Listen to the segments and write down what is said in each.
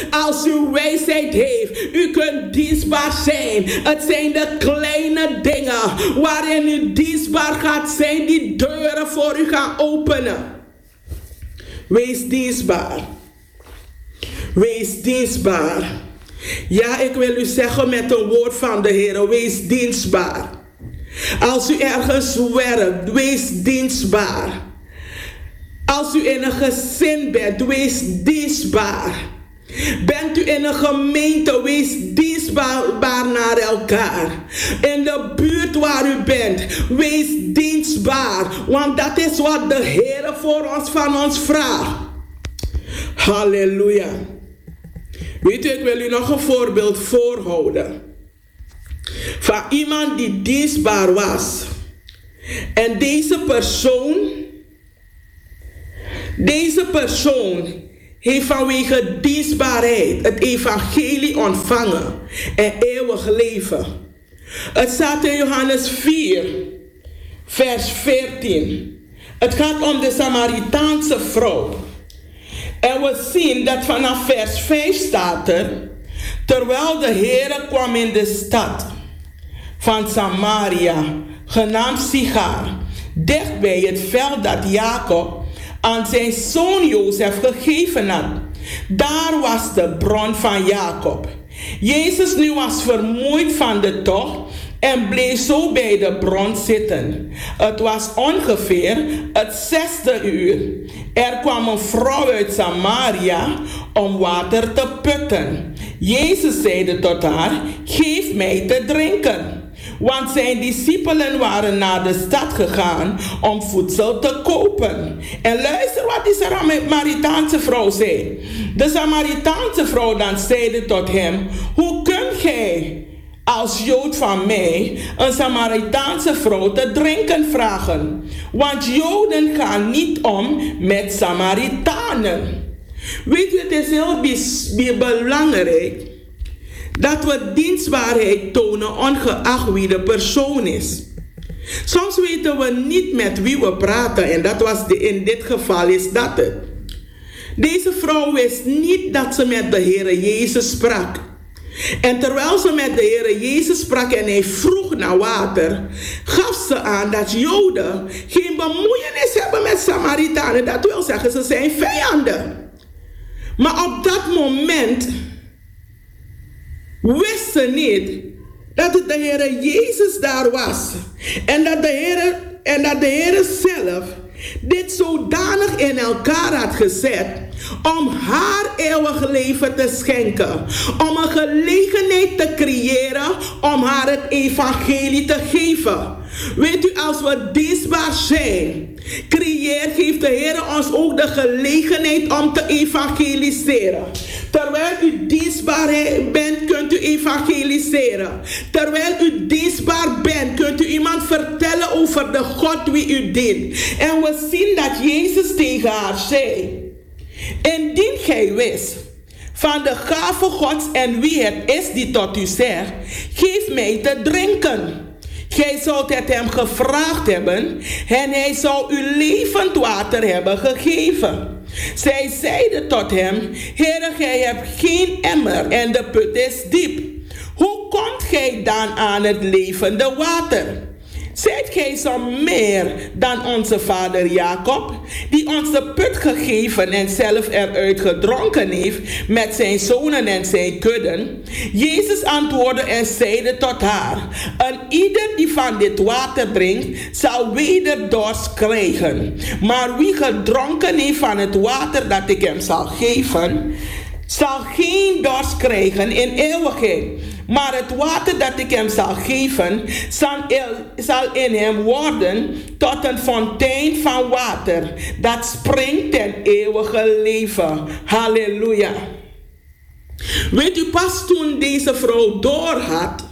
als u wijsheid heeft. U kunt dienstbaar zijn. Het zijn de kleine dingen waarin u dienstbaar gaat zijn, die deuren voor u gaan openen. Wees dienstbaar. Wees dienstbaar. Ja, ik wil u zeggen met een woord van de Heer, wees dienstbaar. Als u ergens werkt, wees dienstbaar. Als u in een gezin bent, wees dienstbaar. Bent u in een gemeente, wees dienstbaar naar elkaar. In de buurt waar u bent, wees dienstbaar. Want dat is wat de Heer van ons vraagt. Halleluja. Weet u, ik wil u nog een voorbeeld voorhouden. Van iemand die dienstbaar was. En deze persoon heeft vanwege dienstbaarheid het evangelie ontvangen en eeuwig leven. Het staat in Johannes 4, vers 14. Het gaat om de Samaritaanse vrouw. En we zien dat vanaf vers 5 staat er, terwijl de Heere kwam in de stad van Samaria, genaamd Sichar, dicht bij het veld dat Jacob aan zijn zoon Jozef gegeven had. Daar was de bron van Jacob. Jezus nu was vermoeid van de tocht en bleef zo bij de bron zitten. Het was ongeveer het 6e uur. Er kwam een vrouw uit Samaria om water te putten. Jezus zeide tot haar, geef mij te drinken. Want zijn discipelen waren naar de stad gegaan om voedsel te kopen. En luister wat die Samaritaanse vrouw zei. De Samaritaanse vrouw dan zeide tot hem, hoe kunt gij als Jood van mij een Samaritaanse vrouw te drinken vragen? Want Joden gaan niet om met Samaritanen. Weet je, het is heel belangrijk dat we dienstbaarheid tonen ongeacht wie de persoon is. Soms weten we niet met wie we praten en dat was in dit geval is dat het. Deze vrouw wist niet dat ze met de Heere Jezus sprak. En terwijl ze met de Heere Jezus sprak en hij vroeg naar water, gaf ze aan dat Joden geen bemoeienis hebben met Samaritanen. Dat wil zeggen, ze zijn vijanden. Maar op dat moment wist ze niet dat het de Heere Jezus daar was. En dat de Heere zelf dit zodanig in elkaar had gezet om haar eeuwig leven te schenken. Om een gelegenheid te creëren om haar het evangelie te geven. Weet u, als we dienstbaar zijn, geeft de Heer ons ook de gelegenheid om te evangeliseren. Terwijl u dienstbaar bent, kunt u evangeliseren. Terwijl u dienstbaar bent, kunt u iemand vertellen over de God wie u dient. En we zien dat Jezus tegen haar zei, indien gij wist van de gave Gods en wie het is die tot u zegt, geef mij te drinken. Gij zoudt het hem gevraagd hebben en hij zou u levend water hebben gegeven. Zij zeiden tot hem, Heere, gij hebt geen emmer en de put is diep. Hoe komt gij dan aan het levende water? Zijt gij zo meer dan onze vader Jacob, die ons de put gegeven en zelf eruit gedronken heeft met zijn zonen en zijn kudden? Jezus antwoordde en zeide tot haar, een ieder die van dit water drinkt, zal weder dorst krijgen. Maar wie gedronken heeft van het water dat ik hem zal geven, zal geen dorst krijgen in eeuwigheid. Maar het water dat ik hem zal geven, zal in hem worden tot een fontein van water, dat springt ten eeuwige leven. Halleluja. Weet u, pas toen deze vrouw doorhad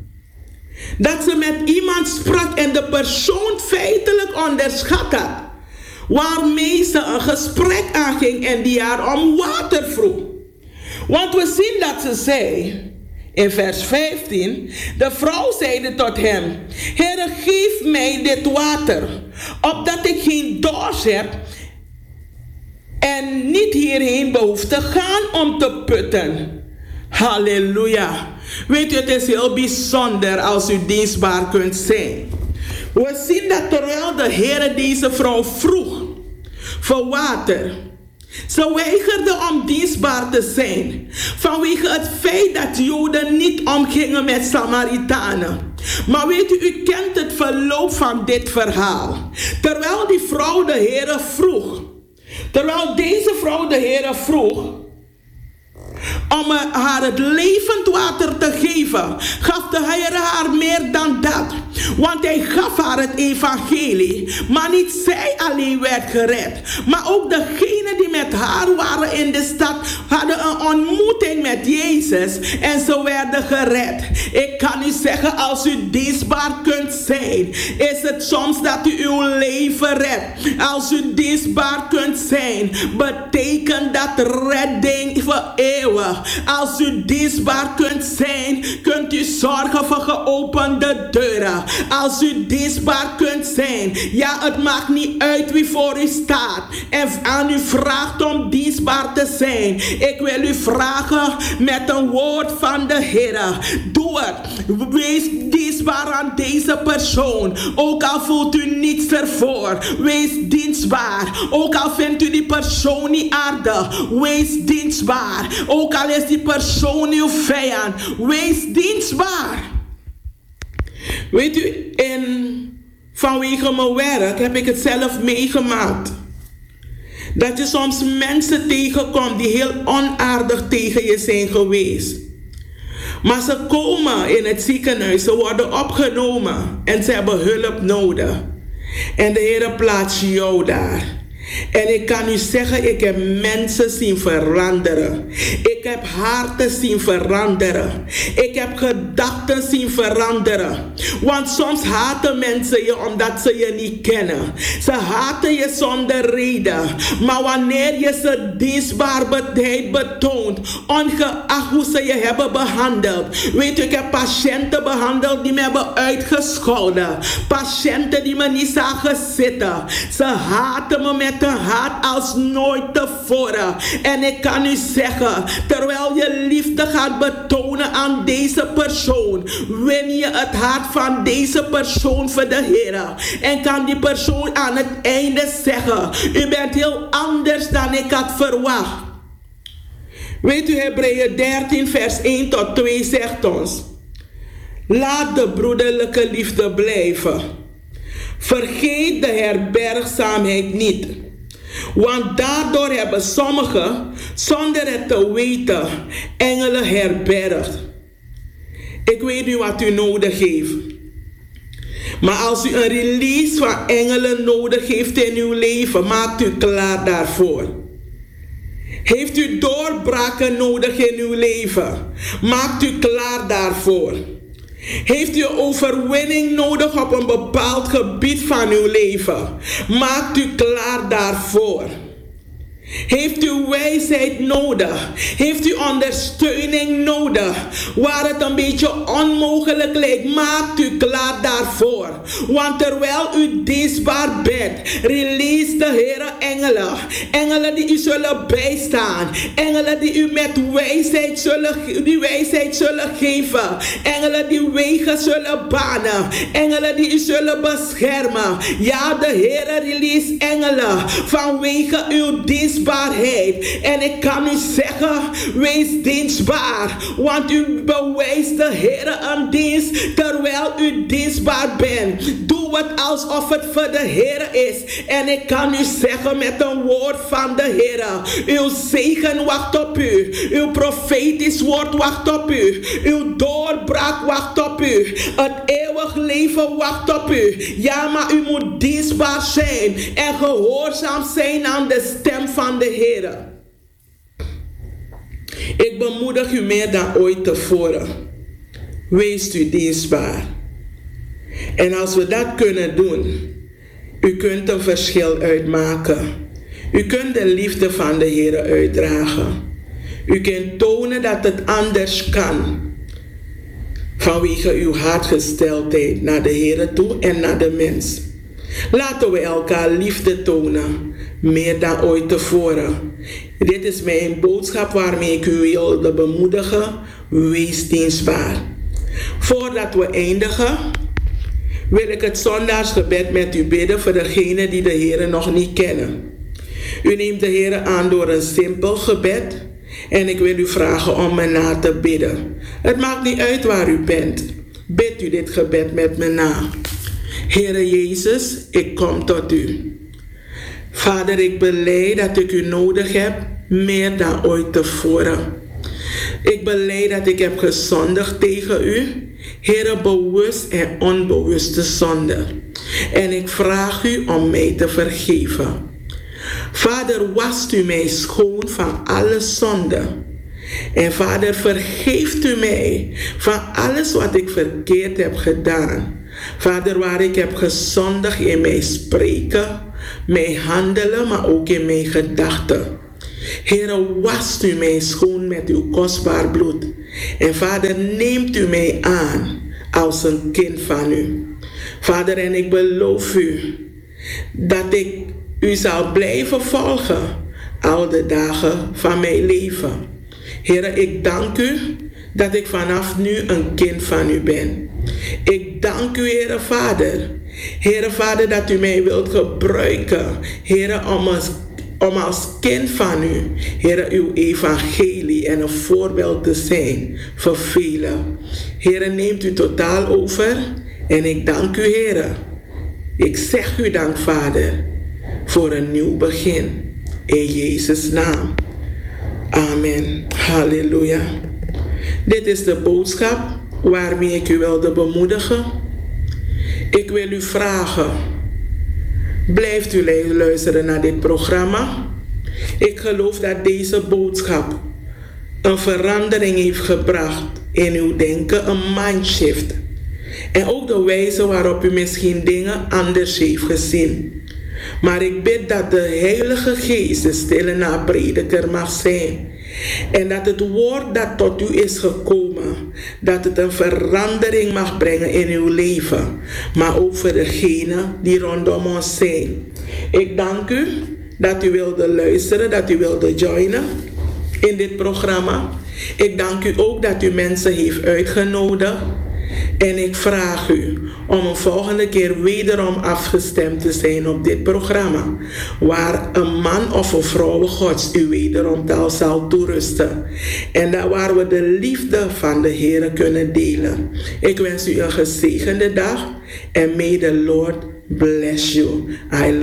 dat ze met iemand sprak en de persoon feitelijk onderschat had, waarmee ze een gesprek aanging en die haar om water vroeg. Want we zien dat ze zei, in vers 15, de vrouw zeide tot hem, Heere, geef mij dit water, opdat ik geen dorst heb en niet hierheen behoeft te gaan om te putten. Halleluja. Weet u, het is heel bijzonder als u dienstbaar kunt zijn. We zien dat terwijl de Heer deze vrouw vroeg voor water, ze weigerde om dienstbaar te zijn vanwege het feit dat Joden niet omgingen met Samaritanen. Maar weet u kent het verloop van dit verhaal. Terwijl die vrouw de Heer vroeg, terwijl deze vrouw de Heer vroeg om haar het levend water te geven, gaf de Heer haar meer dan dat. Want hij gaf haar het evangelie. Maar niet zij alleen werd gered, maar ook degenen die met haar waren in de stad hadden een ontmoeting met Jezus en ze werden gered. Ik kan u zeggen, als u dienstbaar kunt zijn, is het soms dat u uw leven redt. Als u dienstbaar kunt zijn, betekent dat redding voor eeuwig. Als u dienstbaar kunt zijn, kunt u zorgen voor geopende deuren. Als u dienstbaar kunt zijn, ja, het maakt niet uit wie voor u staat en aan u vraagt om dienstbaar te zijn. Ik wil u vragen met een woord van de Heer. Doe het. Wees dienstbaar aan deze persoon. Ook al voelt u niets ervoor. Wees dienstbaar. Ook al vindt u die persoon niet aardig. Wees dienstbaar. Ook al is die persoon uw vijand. Wees dienstbaar. Weet u, vanwege mijn werk heb ik het zelf meegemaakt. Dat je soms mensen tegenkomt die heel onaardig tegen je zijn geweest. Maar ze komen in het ziekenhuis, ze worden opgenomen en ze hebben hulp nodig. En de Heer plaatst jou daar. En ik kan u zeggen, ik heb mensen zien veranderen. Ik heb harten zien veranderen. Ik heb gedachten zien veranderen. Want soms haten mensen je omdat ze je niet kennen. Ze haten je zonder reden. Maar wanneer je ze dienstbaarheid betoont, ongeacht hoe ze je hebben behandeld. Weet u, ik heb patiënten behandeld die me hebben uitgescholden. Patiënten die me niet zagen zitten. Ze haten me met een haat als nooit tevoren. En ik kan u zeggen, terwijl je liefde gaat betonen aan deze persoon, win je het hart van deze persoon voor de Heer. En kan die persoon aan het einde zeggen, u bent heel anders dan ik had verwacht. Weet u, Hebreeën 13 vers 1 tot 2 zegt ons, laat de broederlijke liefde blijven. Vergeet de herbergzaamheid niet. Want daardoor hebben sommigen, zonder het te weten, engelen herbergd. Ik weet niet wat u nodig heeft. Maar als u een release van engelen nodig heeft in uw leven, maakt u klaar daarvoor. Heeft u doorbraken nodig in uw leven, maakt u klaar daarvoor. Heeft u overwinning nodig op een bepaald gebied van uw leven, maakt u klaar daarvoor. Heeft u wijsheid nodig? Heeft u ondersteuning nodig? Waar het een beetje onmogelijk lijkt, maakt u klaar daarvoor. Want terwijl u dienstbaar bent, release de Heer engelen. Engelen die u zullen bijstaan. Engelen die u met wijsheid zullen geven. Engelen die wegen zullen banen. Engelen die u zullen beschermen. Ja, de Heer release engelen vanwege uw dienstbaarheid. En ik kan u zeggen, wees dienstbaar, want u bewijst de Heer een dienst terwijl u dienstbaar bent. Doe het alsof het voor de Heer is. En ik kan u zeggen met een woord van de Heer, uw zegen wacht op u, uw profetisch woord wacht op u, uw doorbraak wacht op u, het eeuwig leven wacht op u. Ja, maar u moet dienstbaar zijn en gehoorzaam zijn aan de stem van de Heer. Ik bemoedig u meer dan ooit tevoren. Wees u dienstbaar. En als we dat kunnen doen, u kunt een verschil uitmaken. U kunt de liefde van de Heer uitdragen. U kunt tonen dat het anders kan. Vanwege uw hartgesteldheid naar de Heer toe en naar de mens. Laten we elkaar liefde tonen. meer dan ooit tevoren. Dit is mijn boodschap waarmee ik u wilde bemoedigen. Wees dienstbaar. Voordat we eindigen, wil ik het zondagsgebed met u bidden voor degenen die de Heer nog niet kennen. U neemt de Heer aan door een simpel gebed en ik wil u vragen om me na te bidden. Het maakt niet uit waar u bent. Bid u dit gebed met me na. Heere Jezus, ik kom tot u. Vader, ik belijd dat ik u nodig heb, meer dan ooit tevoren. Ik belijd dat ik heb gezondigd tegen u, Heere, bewust en onbewuste zonde. En ik vraag u om mij te vergeven. Vader, wast u mij schoon van alle zonde. En Vader, vergeeft u mij van alles wat ik verkeerd heb gedaan. Vader, waar ik heb gezondigd in mijn spreken, mijn handelen, maar ook in mijn gedachten. Heere, wast u mij schoon met uw kostbaar bloed. En Vader, neemt u mij aan als een kind van u. Vader, en ik beloof u dat ik u zal blijven volgen al de dagen van mijn leven. Heere, ik dank u dat ik vanaf nu een kind van u ben. Ik dank u, Heere Vader. Heere Vader, dat u mij wilt gebruiken. Heere, om als kind van u, Heere, uw evangelie en een voorbeeld te zijn voor velen. Heere, neemt u totaal over en ik dank u, Heere. Ik zeg u dank, Vader, voor een nieuw begin. In Jezus' naam. Amen. Halleluja. Dit is de boodschap waarmee ik u wilde bemoedigen. Ik wil u vragen, blijft u luisteren naar dit programma. Ik geloof dat deze boodschap een verandering heeft gebracht in uw denken, een mindshift. En ook de wijze waarop u misschien dingen anders heeft gezien. Maar ik bid dat de Heilige Geest de stille naprediker mag zijn. En dat het woord dat tot u is gekomen, dat het een verandering mag brengen in uw leven. Maar ook voor degenen die rondom ons zijn. Ik dank u dat u wilde luisteren, dat u wilde joinen in dit programma. Ik dank u ook dat u mensen heeft uitgenodigd. En ik vraag u om een volgende keer wederom afgestemd te zijn op dit programma. Waar een man of een vrouw Gods u wederom taal zal toerusten. En dat waar we de liefde van de Heer kunnen delen. Ik wens u een gezegende dag. En may the Lord bless you. I love